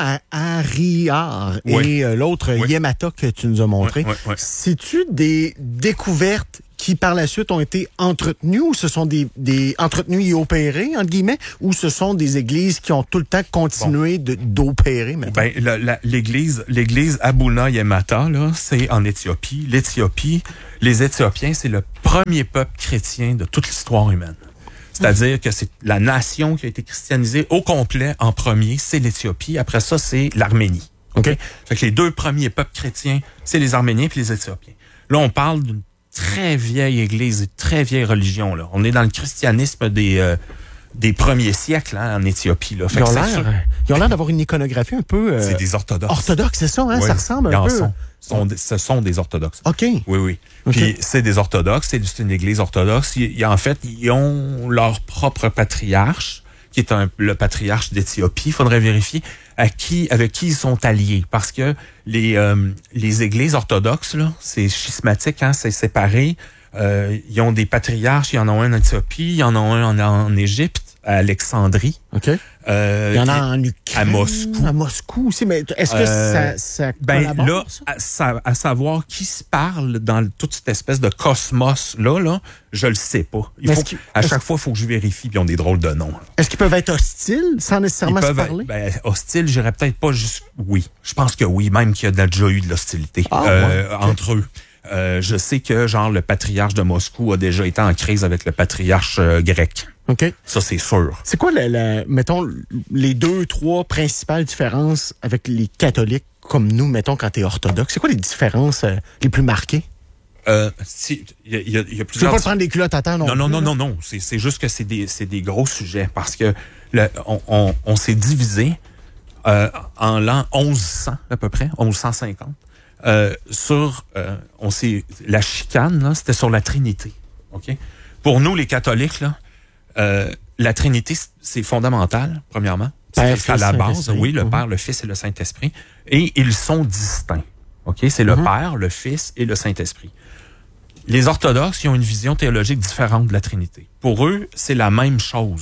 Ariar oui. et euh, l'autre oui. Yamata que tu nous as montré, oui, oui, oui. c'est-tu des découvertes qui, par la suite, ont été entretenues ou ce sont des, des entretenues et opérées, entre guillemets, ou ce sont des églises qui ont tout le temps continué bon. de, d'opérer, maintenant? Ben, la, la, l'église, l'église Abuna Yamata, là, c'est en Éthiopie. L'Éthiopie, les Éthiopiens, c'est le premier peuple chrétien de toute l'histoire humaine. C'est-à-dire que c'est la nation qui a été christianisée au complet en premier, c'est l'Éthiopie. Après ça, c'est l'Arménie. OK? Fait que les deux premiers peuples chrétiens, c'est les Arméniens puis les Éthiopiens. Là, on parle d'une très vieille église, très vieille religion. Là. On est dans le christianisme des, euh, des premiers siècles hein, en Éthiopie. Là. Fait ils, ont que l'air, sûr... ils ont l'air d'avoir une iconographie un peu... Euh, c'est des orthodoxes. Orthodoxes, c'est ça, hein? Oui, ça ressemble un en peu... Sont, sont, ce sont des orthodoxes. OK. Oui, oui. Okay. Puis c'est des orthodoxes, c'est, c'est une église orthodoxe. Ils, ils, en fait, ils ont leur propre patriarche, qui est un, le patriarche d'Éthiopie. Il faudrait vérifier à qui, avec qui ils sont alliés. Parce que les, euh, les églises orthodoxes, là, c'est schismatique, hein, c'est séparé. Euh, ils ont des patriarches, il y en a un en Éthiopie, il y en a un en, en Égypte, à Alexandrie. OK. Euh, il y en a en Ukraine. À Moscou. À Moscou aussi, mais est-ce que euh, ça, ça ben là, ça? À, ça, à savoir qui se parle dans toute cette espèce de cosmos-là, là, je le sais pas. Il faut, à chaque fois, il faut que je vérifie, puis ils ont des drôles de noms. Est-ce qu'ils peuvent être hostiles sans nécessairement ils se peuvent, parler? Ben, hostiles, j'irais peut-être pas juste... Oui, je pense que oui, même qu'il y a déjà eu de l'hostilité ah, euh, ouais. entre okay. eux. Euh, je sais que, genre, le patriarche de Moscou a déjà été en crise avec le patriarche euh, grec. OK. Ça, c'est sûr. C'est quoi, la, la, mettons, les deux, trois principales différences avec les catholiques comme nous, mettons, quand t'es orthodoxe? C'est quoi les différences euh, les plus marquées? Euh, si, il y a, y a, y a plusieurs... Tu peux pas te prendre des culottes à terre non Non, non, plus, non, là? non, non. C'est, c'est juste que c'est des, c'est des gros sujets parce que le, on, on, on s'est divisé euh, en l'an onze cents, à peu près, onze cent cinquante. Euh, sur, euh, on s'est, la chicane, là, c'était sur la Trinité. OK? Pour nous, les catholiques, là, euh, la Trinité, c'est fondamental, premièrement. C'est, c'est à la base. Oui, le mmh. Père, le Fils et le Saint-Esprit. Et ils sont distincts. OK? C'est le mmh. Père, le Fils et le Saint-Esprit. Les orthodoxes, ils ont une vision théologique différente de la Trinité. Pour eux, c'est la même chose.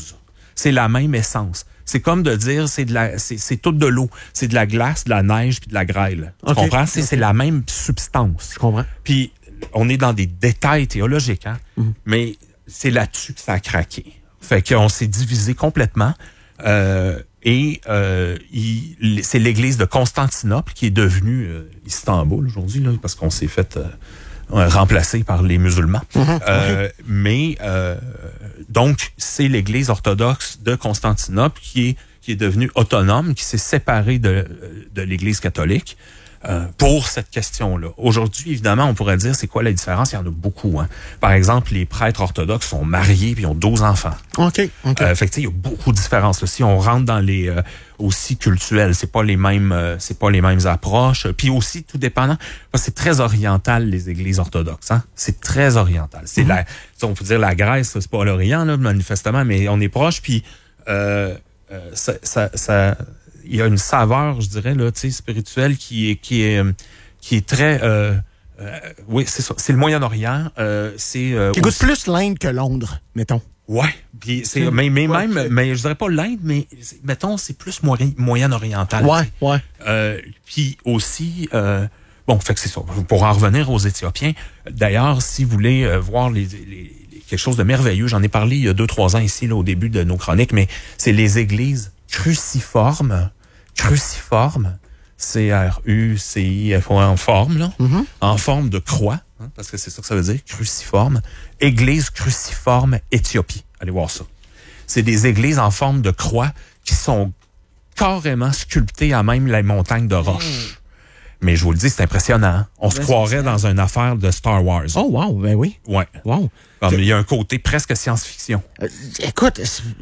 C'est la même essence. C'est comme de dire, c'est de la, c'est, c'est tout de l'eau. C'est de la glace, de la neige puis de la grêle. Tu Okay. comprends? C'est, Okay. c'est la même substance. Je comprends. Puis, on est dans des détails théologiques, hein? Mm-hmm. Mais c'est là-dessus que ça a craqué. Fait qu'on s'est divisé complètement. Euh, et euh, il, c'est l'église de Constantinople qui est devenue euh, Istanbul aujourd'hui, là, parce qu'on s'est fait euh, remplacer par les musulmans. Mm-hmm. Euh, Okay. Mais euh, donc, c'est l'église orthodoxe de Constantinople qui est, qui est devenue autonome, qui s'est séparée de, de l'église catholique. Euh, pour cette question-là. Aujourd'hui, évidemment, on pourrait dire c'est quoi la différence? Il y en a beaucoup. Hein. Par exemple, les prêtres orthodoxes sont mariés puis ont douze enfants. OK. OK. Euh, fait que, tu sais, il y a beaucoup de différences. Là. Si on rentre dans les euh, aussi cultuels, c'est pas les mêmes, euh, c'est pas les mêmes approches. Puis aussi, tout dépendant, parce que c'est très oriental les églises orthodoxes. Hein. C'est très oriental. C'est mm-hmm. la, on peut dire la Grèce, c'est pas l'Orient là, manifestement, mais on est proche. Puis euh, euh, ça, ça, ça il y a une saveur, je dirais, là, tu sais, spirituelle qui est, qui est, qui est très, euh, euh, oui, c'est ça. C'est le Moyen-Orient, euh, c'est, euh, Qui goûte plus l'Inde que Londres, mettons. Ouais. Puis c'est, mais, mais ouais, même, c'est... mais je dirais pas l'Inde, mais, mettons, c'est plus moyen, Moyen-Oriental. Ouais, ouais. Euh, puis aussi, euh, bon, fait que c'est ça. Pour en revenir aux Éthiopiens, d'ailleurs, si vous voulez euh, voir les, les, les, quelque chose de merveilleux, j'en ai parlé il y a deux, trois ans ici, là, au début de nos chroniques, mais c'est les églises cruciforme, cruciforme, C R U C I F O en forme, là, mm-hmm. en forme de croix, hein, parce que c'est ça que ça veut dire, cruciforme, église cruciforme Éthiopie. Allez voir ça. C'est des églises en forme de croix qui sont carrément sculptées à même les montagnes de roche. Mm. Mais je vous le dis, c'est impressionnant. On ben, se croirait dans une affaire de Star Wars. Oh, wow, ben oui. Ouais. Wow. Comme, il y a un côté presque science-fiction. Euh, écoute,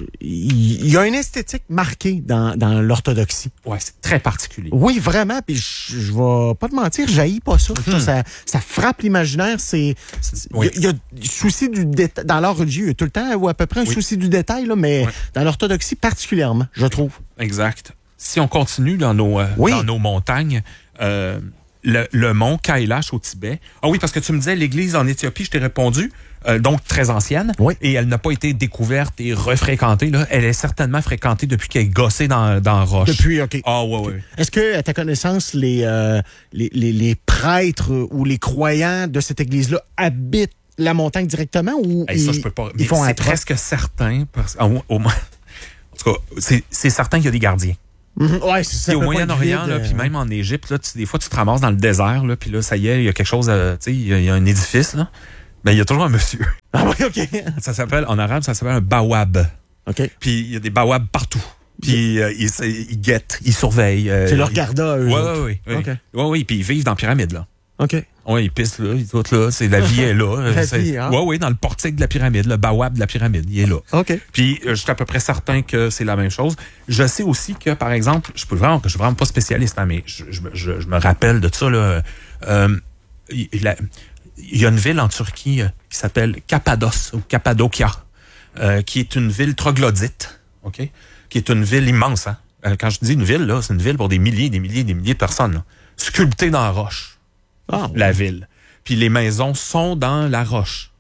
il y a une esthétique marquée dans, dans l'orthodoxie. Ouais, c'est très particulier. Oui, vraiment. Puis je, je vais pas te mentir, j'haïs pas ça. Mm-hmm. ça. Ça frappe l'imaginaire. C'est, il oui. y, y a souci du détail. Dans l'art religieux, il y a tout le temps ou à peu près un oui. souci du détail, là, mais oui. dans l'orthodoxie particulièrement, je trouve. Exact. Si on continue dans nos, euh, oui. dans nos montagnes, euh, le, le mont Kailash au Tibet. Ah oui, parce que tu me disais l'église en Éthiopie, je t'ai répondu, euh, donc très ancienne, oui. et elle n'a pas été découverte et refréquentée. Là. Elle est certainement fréquentée depuis qu'elle est gossée dans, dans roche. Depuis, OK. Ah oui, oui. Est-ce que, à ta connaissance, les, euh, les, les, les prêtres ou les croyants de cette église-là habitent la montagne directement ou hey, ils, ça, je peux pas. ils font c'est presque certain, parce, au, au moins, en tout cas, c'est, c'est certain qu'il y a des gardiens. Mm-hmm. Ouais, c'est ça. Puis au Moyen-Orient, là, puis même en Égypte, là, tu, des fois, tu te ramasses dans le désert, là, puis là, ça y est, il y a quelque chose, tu sais, il y, y a un édifice, là. Ben, il y a toujours un monsieur. Ah oui, OK. Ça s'appelle, en arabe, ça s'appelle un bawab. OK. Puis il y a des bawabs partout. Puis euh, ils, ils guettent, ils surveillent. Euh, c'est leur garda, eux. Oui, oui, oui. OK. Oui, oui, puis ils vivent dans la pyramide, là. OK. Oui, ils pissent là, ils sont là. C'est, la vie est là. La c'est, vie, hein? Oui, oui, dans le portique de la pyramide, le bawab de la pyramide, il est là. OK. Puis euh, je suis à peu près certain que c'est la même chose. Je sais aussi que, par exemple, je peux vraiment, je suis vraiment pas spécialiste, hein, mais je, je, je, je me rappelle de ça, là. Euh, il, la, il y a une ville en Turquie euh, qui s'appelle Cappadoce, ou Cappadocia, euh, qui est une ville troglodyte, OK? Qui est une ville immense, hein? Euh, quand je dis une ville, là, c'est une ville pour des milliers, des milliers, des milliers de personnes, là, sculptée dans la roche. Oh, la ouais. ville. Puis les maisons sont dans la roche.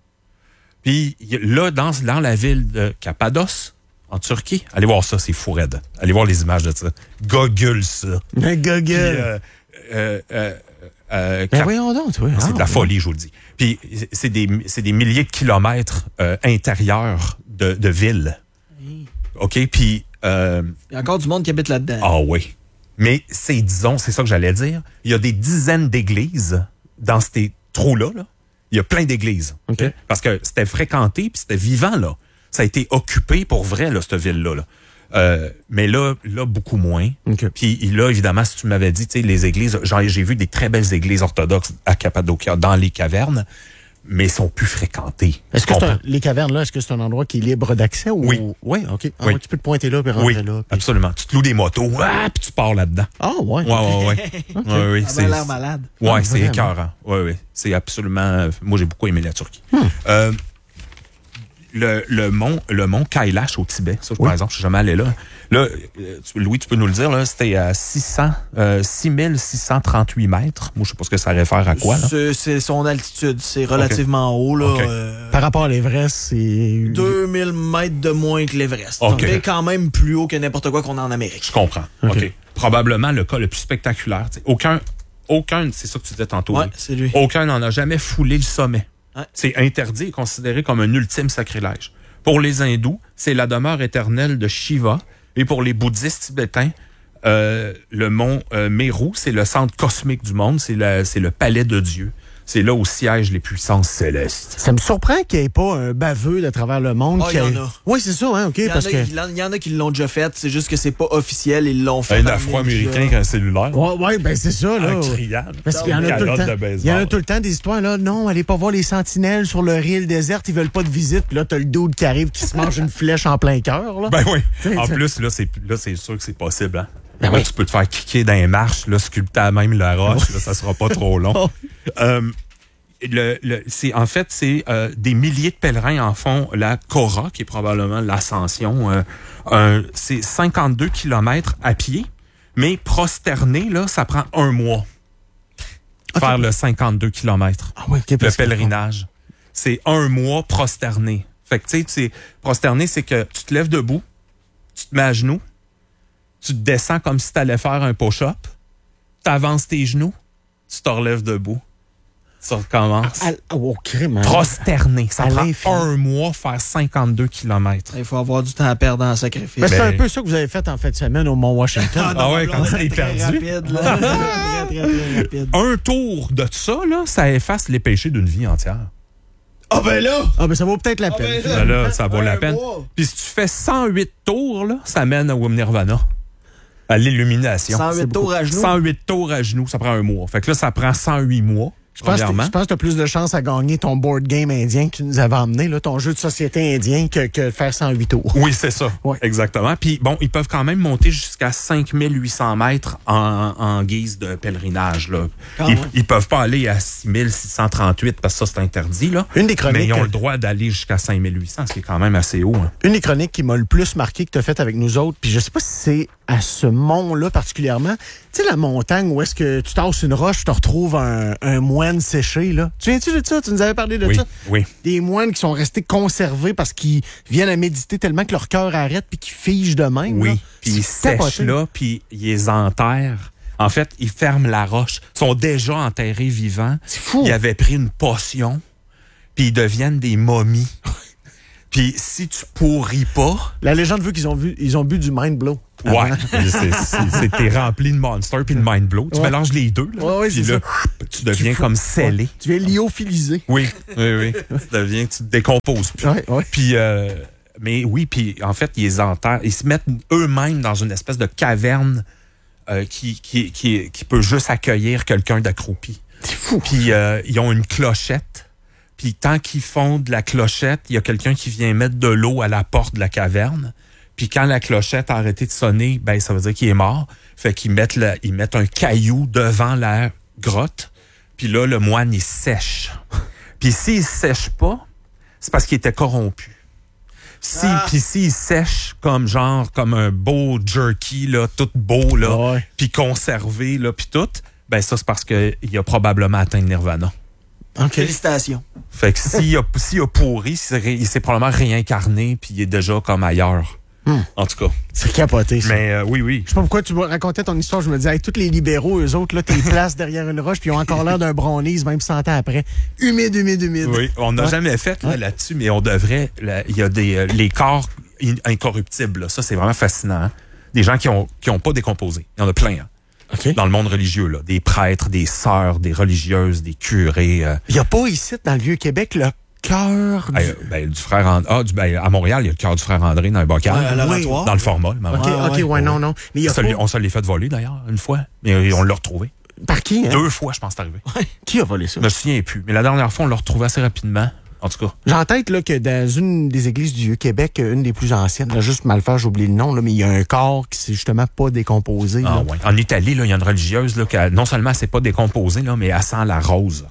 Puis là, dans, dans la ville de Cappadoce, en Turquie, allez voir ça, c'est fou raide. Allez voir les images de ça. Google ça. Mais Google. Puis, euh, euh, euh, euh, ben Cap- voyons donc, oui. c'est ah, de la oui. folie, je vous le dis. Puis c'est des, c'est des milliers de kilomètres euh, intérieurs de, de ville. Oui. OK? Puis... Euh, il y a encore du monde qui habite là-dedans. Ah oui. Mais c'est, disons, c'est ça que j'allais dire. Il y a des dizaines d'églises dans ces trous-là. Là. Il y a plein d'églises. Okay. Parce que c'était fréquenté puis c'était vivant, là. Ça a été occupé pour vrai, là, cette ville-là. Là. Euh, mais là, là, beaucoup moins. Okay. Puis là, évidemment, si tu m'avais dit, tu sais, les églises, genre, j'ai vu des très belles églises orthodoxes à Cappadocia, dans les cavernes, mais elles sont plus fréquentées. Est-ce que c'est un, les cavernes, là, est-ce que c'est un endroit qui est libre d'accès? Ou... Oui. Oui, OK. Ah, oui. ouais, tu peux te pointer là et rentrer oui, là. Puis... absolument. Tu te loues des motos, ah, puis tu pars là-dedans. Ah, ouais. Ouais, ouais, ouais. Okay. ouais, ouais, ça c'est a l'air malade. Ouais, ah, c'est vraiment. écœurant. Ouais, ouais. C'est absolument... Moi, j'ai beaucoup aimé la Turquie. Hmm. Euh, le, le mont le mont Kailash au Tibet, ça, Oui. par exemple, je suis jamais allé là. Là, euh, tu- Louis, tu peux nous le dire, là, c'était à six cents, euh, six mille six cent trente-huit mètres. Moi, je sais pas ce que ça réfère à quoi, là. C'est, c'est son altitude. C'est relativement haut. Là, Ok. euh, Par rapport à l'Everest, c'est... deux mille mètres de moins que l'Everest. Ok. Mais quand même plus haut que n'importe quoi qu'on a en Amérique. Je comprends. OK. OK. Probablement le cas le plus spectaculaire. T'sais, aucun, aucun, c'est ça que tu disais tantôt. Ouais, Louis. c'est lui. Aucun n'en a jamais foulé le sommet. Ouais. C'est interdit et considéré comme un ultime sacrilège. Pour les hindous, c'est la demeure éternelle de Shiva. Et pour les bouddhistes tibétains, euh, le mont euh, Meru, c'est le centre cosmique du monde. C'est, la, c'est le palais de Dieu. C'est là où siègent les puissances célestes. Ça me surprend qu'il n'y ait pas un baveux de travers le monde. Ah, qui il y ait- en a. Oui, c'est ça, hein, OK, Il y, en parce a, que... il en- il y en a qui l'ont déjà fait. C'est juste que c'est pas officiel. Ils l'ont fait. Un par Afro-Américain ninja. avec un cellulaire. Ouais, ouais, ben c'est ça, là. Un criable. Parce qu'il y en a tout le Calotte temps. de baseball. Il y en a tout le temps des histoires, là. Non, allez pas voir les sentinelles sur le rill désert, ils veulent pas de visite. Puis là, t'as le dude qui arrive qui se mange une flèche en plein cœur, là. Ben oui. T'sais, En t'sais. plus, là, c'est, là, c'est sûr que c'est possible, hein. Ben Là, oui. tu peux te faire kicker dans les marches, là, sculpter à même la roche, là, ça sera pas trop long. Euh, le, le, c'est, en fait, c'est euh, des milliers de pèlerins en font la Kora, qui est probablement l'ascension. Euh, un- c'est cinquante-deux kilomètres à pied, mais prosterné, là, ça prend un mois. Faire le cinquante-deux kilomètres. Ah oui, OK, Le parce que- pèlerinage. C'est un mois prosterné. Fait que, tu sais, c'est- prosterné, c'est que tu te lèves debout, tu te mets à genoux, tu te descends comme si tu allais faire un push-up, tu avances tes genoux, tu te relèves debout, tu recommences. Ah, oh, crime, hein. Prosterné. Ça à prend l'infini. un mois faire cinquante-deux kilomètres. Il faut avoir du temps à perdre en sacrifice. Ben, c'est Ben- un peu ça que vous avez fait en fin de semaine au Mont-Washington. Ah ouais, non, quand là, tu l'es très perdu. rapide, là. très, très, très rapide. Un tour de ça, là, ça efface les péchés d'une vie entière. Ah ben là! Ah, ben ça vaut peut-être la Ah, peine. ben Là, là, ça vaut la Un peine. mois. Puis si tu fais cent huit tours, là, ça mène au Nirvana. À l'illumination. cent C'est huit tours à genoux. cent huit tours à genoux, ça prend un mois. Fait que là, ça prend cent huit mois, Je pense, que, premièrement. je pense que tu as plus de chances à gagner ton board game indien que tu nous avais emmené, là, ton jeu de société indien, que, que faire cent huit tours. Oui, c'est ça. Ouais. Exactement. Puis bon, ils peuvent quand même monter jusqu'à cinq mille huit cents mètres en, en guise de pèlerinage. Là. Quand Ils, même. ils peuvent pas aller à six mille six cent trente-huit parce que ça, c'est interdit. Là. Une des chroniques, Mais ils ont le droit d'aller jusqu'à cinq mille huit cents, ce qui est quand même assez haut. Hein. une des chroniques qui m'a le plus marqué que tu as faite avec nous autres, puis je sais pas si c'est à ce mont-là particulièrement. Tu sais, la montagne où est-ce que tu tasses une roche, tu te retrouves un, un moine séché, là. Tu viens-tu de ça? Tu nous avais parlé de Oui, ça? oui. Des moines qui sont restés conservés parce qu'ils viennent à méditer tellement que leur cœur arrête puis qu'ils figent de même. là. Oui. Puis ils C'est capoté. sèchent là, puis ils les enterrent. En fait, ils ferment la roche. Ils sont déjà enterrés vivants. C'est fou. Ils avaient pris une potion, puis ils deviennent des momies. Puis si tu pourris pas, La légende veut qu'ils ont, vu, ils ont bu du mind blow. ouais, avant. c'est- c'est- c'est- t'es rempli de Monster puis de Mind Blow. Tu Ouais. mélanges les deux, là, Ouais, ouais, puis c'est là, ça. tu deviens fous- comme scellé. Ouais. Tu viens lyophiliser. Oui, oui, oui. tu deviens, tu te décomposes plus. Ouais, ouais. Puis, euh, mais oui, puis en fait, ils les enterrent. Ils se mettent eux-mêmes dans une espèce de caverne euh, qui, qui, qui, qui peut juste accueillir quelqu'un d'accroupi. C'est fou. Puis euh, ils ont une clochette. Puis tant qu'ils font de la clochette, il y a quelqu'un qui vient mettre de l'eau à la porte de la caverne. Puis quand la clochette a arrêté de sonner, ben ça veut dire qu'il est mort. Fait qu'ils mettent, le, ils mettent un caillou devant la grotte. Puis là, le moine, il sèche. Puis s'il sèche pas, c'est parce qu'il était corrompu. Si, Ah. Puis s'il sèche comme genre, comme un beau jerky, là, tout beau, là, Ouais. puis conservé, là, puis tout, ben ça, c'est parce qu'il a probablement atteint le nirvana. OK. Félicitations. Fait que s'il a, s'il a pourri, c'est ré- il s'est probablement réincarné, puis il est déjà comme ailleurs. Hmm. En tout cas. C'est capoté, ça. Mais euh, oui, oui. Je sais pas pourquoi tu me racontais ton histoire. Je me disais, hey, tous les libéraux, eux autres, là, t'es placent derrière une roche, puis ils ont encore l'air d'un brownies, même cent ans après. Humide, humide, humide. Oui, on n'a Ouais. jamais fait là, Ouais. là-dessus, mais on devrait. là, Il y a des euh, les corps in- incorruptibles. là. Ça, c'est vraiment fascinant. hein. Des gens qui ont qui ont pas décomposé. Il y en a plein. hein. OK. Dans le monde religieux, là. Des prêtres, des sœurs, des religieuses, des curés. euh, Il n'y a pas ici, dans le Vieux-Québec, le cœur du... euh, ben, du frère And- ah, du, ben, à Montréal, il y a le cœur du frère André dans un bocal. Ouais, à l'oratoire. Dans le format. le OK, moment. OK, ouais, ouais. non, non. Mais il y a Ça, pas... lui- on se l'est fait voler d'ailleurs, une fois. Mais on l'a retrouvé. Par qui, hein? Deux fois, je pense, c'est arrivé. Qui a volé ça? Je me souviens plus. Mais la dernière fois, on l'a retrouvé assez rapidement. En tout cas. J'ai en tête là, que dans une des églises du Vieux-Québec, une des plus anciennes, là, juste mal faire, j'ai oublié le nom, là, mais il y a un corps qui s'est justement pas décomposé. Ah là. ouais. En Italie, là, il y a une religieuse là, qui a- non seulement elle s'est pas décomposée, là, mais elle sent la rose.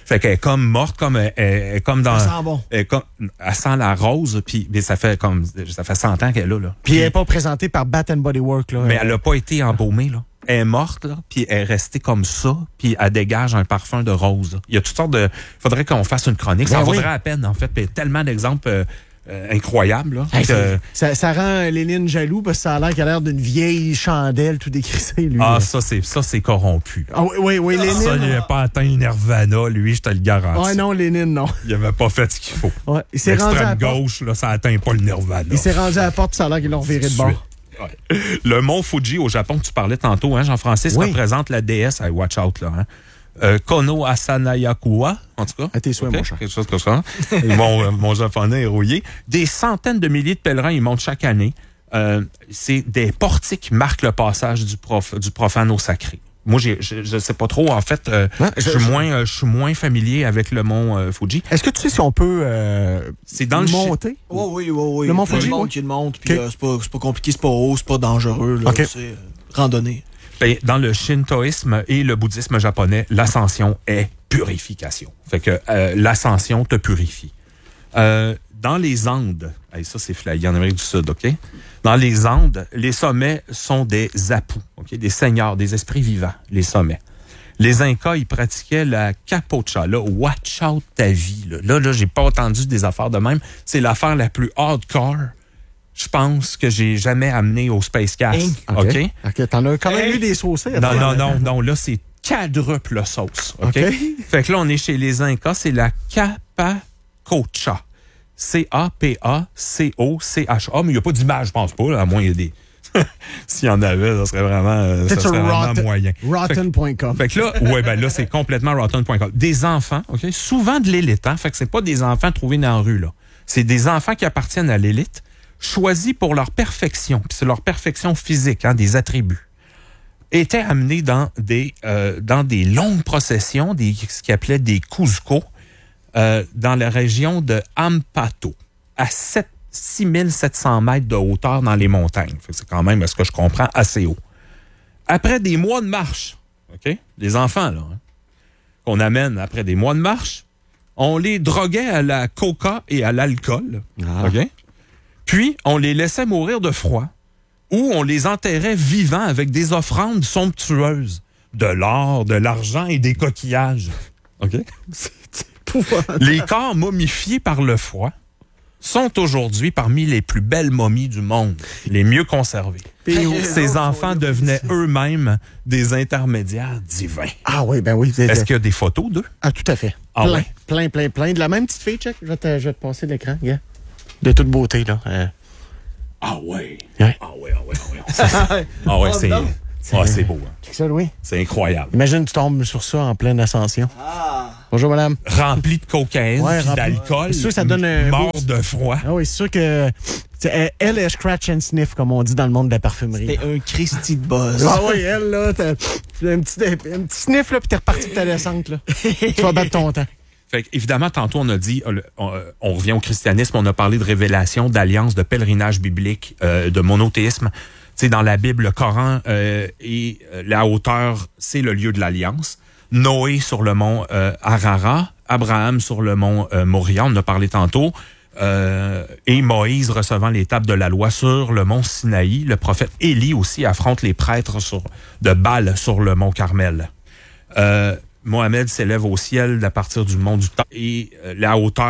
Fait qu'elle est comme morte, comme elle, elle est comme dans. Ça sent bon. Elle, est comme, elle sent la rose, puis mais ça fait comme ça fait cent ans qu'elle est là. là. Puis elle n'est pas présentée par Bath and Body Works. Là. Mais elle n'a pas été embaumée, là. Elle est morte, là, puis elle est restée comme ça, puis elle dégage un parfum de rose. Il y a toutes sortes de. Il faudrait qu'on fasse une chronique. Ça Ben en vaudrait oui. la peine, en fait. Puis il y a tellement d'exemples euh, euh, incroyables. Là, Hey, que- ça, ça rend Lénine jaloux parce que ça a l'air qu'il a l'air d'une vieille chandelle tout décrissée, lui. Ah, là. ça, c'est ça c'est corrompu. Ah oui, oui, oui, Lénine. Ça, il n'avait pas atteint Nirvana, lui, je te le garantis. Ouais, non, Lénine, non. Il n'avait pas fait ce qu'il faut. Ouais, il s'est rendu à la L'extrême porte. gauche, là, ça atteint pas le Nirvana. Il s'est rendu à la porte, ça a l'air qu'ils l'ont viré de bord. Ouais. Le mont Fuji au Japon que tu parlais tantôt, hein, Jean-Francis, Oui. représente la déesse, hey, watch out là, hein. Euh, Kono Asanayakuwa, en tout cas. À tes souhaits, Ok, mon cher. quelque chose comme ça. mon, euh, mon japonais est rouillé. Des centaines de milliers de pèlerins y montent chaque année. Euh, c'est des portiques qui marquent le passage du, prof, du profane au sacré. Moi, j'ai, je, je sais pas trop. En fait, euh, Ouais, je, je- suis moins, euh, je suis moins familier avec le mont euh, Fuji. Est-ce que tu sais si on peut euh, C'est dans le chi- monter? Oh, oui, oui, oui. Le Mont Plein de Fuji, monde oui. qui le monte, puis Ok. euh, c'est pas, c'est pas compliqué, c'est pas haut, c'est pas dangereux. Là, Ok. C'est euh, randonnée. Ben, dans le shintoïsme et le bouddhisme japonais, l'ascension est purification. Fait que euh, l'ascension te purifie. Euh, dans les Andes, hey, ça c'est flyé en Amérique du Sud, OK? Dans les Andes, les sommets sont des apus, OK? Des seigneurs, des esprits vivants, les sommets. Les Incas, ils pratiquaient la capocha. Là, watch out ta vie. Là, là, là j'ai pas entendu des affaires de même. C'est l'affaire la plus hardcore, je pense, que j'ai jamais amenée au Space Cast. Hein? OK? OK, t'en as quand même Hey. eu des saucés. Non, non, non, non, là, c'est quadruple sauce. OK? OK. Fait que là, on est chez les Incas, c'est la capacocha. C A P A C O C H A. Mais il n'y a pas d'image, je pense pas, là, à moins il y a des. S'il y en avait, ça serait vraiment, euh, ça Peut-être serait sur vraiment rotten, moyen. rotten point com. Fait que là, ouais, ben là, c'est complètement rotten point com. Des enfants, OK? Souvent de l'élite, hein? Fait que c'est pas des enfants trouvés dans la rue, là. C'est des enfants qui appartiennent à l'élite, choisis pour leur perfection, puis c'est leur perfection physique, hein, des attributs, étaient amenés dans des, euh, dans des longues processions, des, ce qu'ils appelaient des Cuzco, euh, dans la région de Ampato, à six mille sept cents mètres de hauteur dans les montagnes. Fait que c'est quand même, à ce que je comprends, assez haut. Après des mois de marche, OK? Les enfants, là, hein, qu'on amène après des mois de marche, on les droguait à la coca et à l'alcool, Ah. OK? Puis, on les laissait mourir de froid, ou on les enterrait vivants avec des offrandes somptueuses, de l'or, de l'argent et des coquillages. OK? Les corps momifiés par le froid sont aujourd'hui parmi les plus belles momies du monde, les mieux conservées. Puis, Ces enfants devenaient eux-mêmes des intermédiaires divins. Ah oui, ben oui. Est-ce qu'il y a des photos d'eux? Ah, tout à fait. Ah plein, ouais? plein, plein, plein. De la même petite fille, check. Je vais te, je vais te passer l'écran, gars. De toute beauté, là. Euh, Ah ouais. Ouais. Ah ouais, ah ouais, ah ouais. Ah ouais, c'est non. ah, c'est beau. Hein. check ça, Louis. C'est incroyable. Imagine, tu tombes sur ça en pleine ascension. Ah! Bonjour, madame. Rempli de cocaïne, Ouais, puis rempli- d'alcool, C'est sûr que ça donne un mort boost. de froid. Ah oui, c'est sûr que t'sais, elle, elle est scratch and sniff, comme on dit dans le monde de la parfumerie. C'était un Christy de boss. Ah oui, elle, là, t'as t'as un petit, un petit sniff, là, puis t'es reparti pour ta descente, là. Tu vas battre ton temps. Fait évidemment, tantôt, on a dit, on, on- on revient au christianisme, on a parlé de révélation, d'alliance, de pèlerinage biblique, euh, de monothéisme. Tu sais, dans la Bible, le Coran euh, et euh, la hauteur, c'est le lieu de l'alliance. Noé sur le mont euh, Ararat, Abraham sur le mont euh, Moria, on en a parlé tantôt, euh, et Moïse recevant les tables de la loi sur le mont Sinaï. Le prophète Élie aussi affronte les prêtres sur, de Baal sur le mont Carmel. Euh, Mohamed s'élève au ciel à partir du mont du temps et euh, la hauteur